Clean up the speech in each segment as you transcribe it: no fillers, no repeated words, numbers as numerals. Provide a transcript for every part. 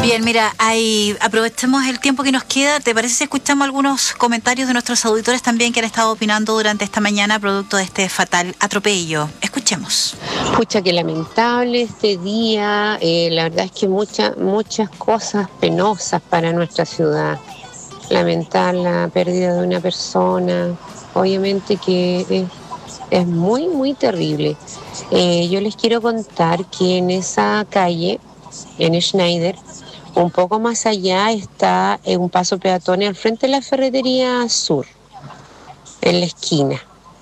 Bien, mira, aprovechemos el tiempo que nos queda. ¿Te parece si escuchamos algunos comentarios de nuestros auditores también que han estado opinando durante esta mañana producto de este fatal atropello? Escuchemos. Pucha, qué lamentable este día. La verdad es que muchas cosas penosas para nuestra ciudad. Lamentar la pérdida de una persona, obviamente que es muy, muy terrible. Yo les quiero contar que en esa calle, en Schneider, un poco más allá está un paso peatonal al frente de la ferretería Sur, en la esquina.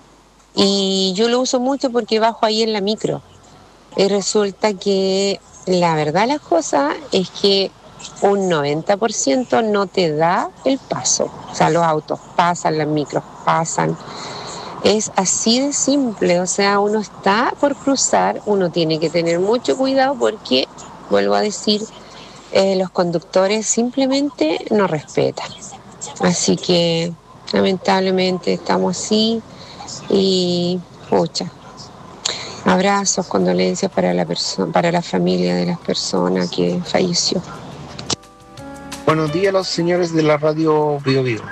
Y yo lo uso mucho porque bajo ahí en la micro. Y resulta que la verdad las cosas es que un 90% no te da el paso. O sea, los autos pasan, las micros pasan. Es así de simple, o sea, uno está por cruzar, uno tiene que tener mucho cuidado porque, vuelvo a decir, los conductores simplemente no respetan. Así que, lamentablemente, estamos así y, pucha, abrazos, condolencias para la familia de las personas que falleció. Buenos días a los señores de la radio Bio Bio.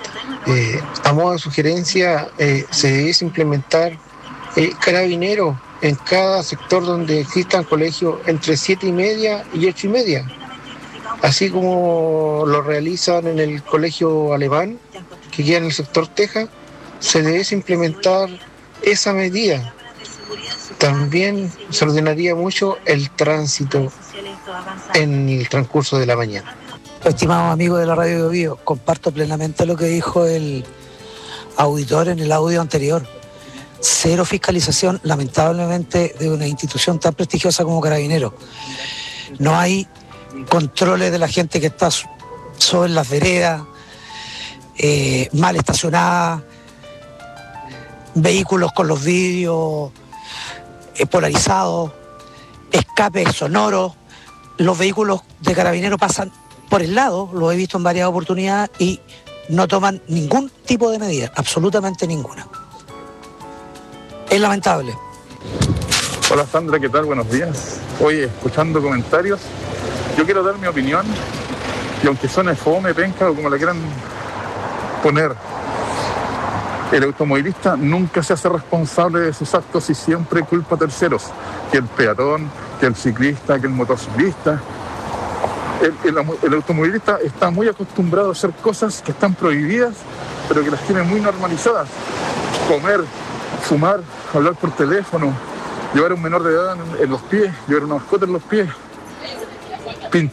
A modo de sugerencia, se debe implementar carabineros en cada sector donde existan colegios entre 7:30 y 8:30, así como lo realizan en el colegio alemán, que queda en el sector Texas. Se debe implementar esa medida. También se ordenaría mucho el tránsito en el transcurso de la mañana. Estimados amigos de la Radio Bio Bio, comparto plenamente lo que dijo el auditor en el audio anterior. Cero fiscalización, lamentablemente, de una institución tan prestigiosa como Carabineros. No hay controles de la gente que está sobre las veredas, mal estacionada, vehículos con los vidrios polarizados, escapes sonoros. Los vehículos de Carabineros pasan por el lado, lo he visto en varias oportunidades, y no toman ningún tipo de medida, absolutamente ninguna. Es lamentable. Hola Sandra, ¿qué tal? Buenos días. Oye, escuchando comentarios, yo quiero dar mi opinión, y aunque suene fome, penca o como la quieran poner, el automovilista nunca se hace responsable de sus actos y siempre culpa a terceros, que el peatón, que el ciclista, que el motociclista. El automovilista está muy acostumbrado a hacer cosas que están prohibidas, pero que las tiene muy normalizadas. Comer, fumar, hablar por teléfono, llevar a un menor de edad en los pies, llevar una mascota en los pies,